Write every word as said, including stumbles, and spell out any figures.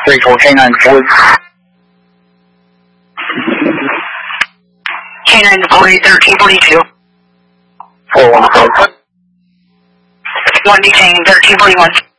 three four K nine deployed. K nine deployed, thirteen forty-two. four one four. one detained, thirteen forty-one.